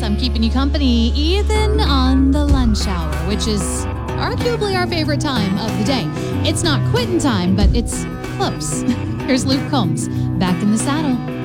I'm keeping you company even on the lunch hour, which is arguably our favorite time of the day. It's not quitting time, but it's close. Here's Luke Combs back in the saddle.